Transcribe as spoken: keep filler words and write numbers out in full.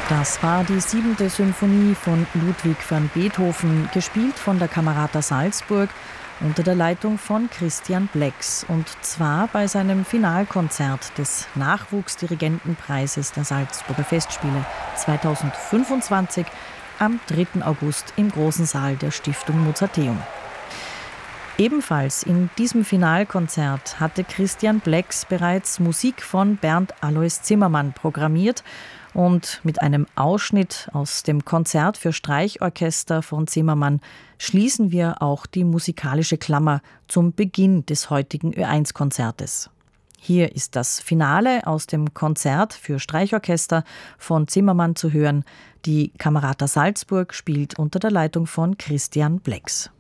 Das war die siebente Symphonie von Ludwig van Beethoven, gespielt von der Camerata Salzburg unter der Leitung von Christian Blex, und zwar bei seinem Finalkonzert des Nachwuchsdirigentenpreises der Salzburger Festspiele zweitausendfünfundzwanzig am dritten August im großen Saal der Stiftung Mozarteum. Ebenfalls in diesem Finalkonzert hatte Christian Blex bereits Musik von Bernd Alois Zimmermann programmiert, und mit einem Ausschnitt aus dem Konzert für Streichorchester von Zimmermann schließen wir auch die musikalische Klammer zum Beginn des heutigen Ö eins Konzertes. Hier ist das Finale aus dem Konzert für Streichorchester von Zimmermann zu hören. Die Camerata Salzburg spielt unter der Leitung von Christian Blex.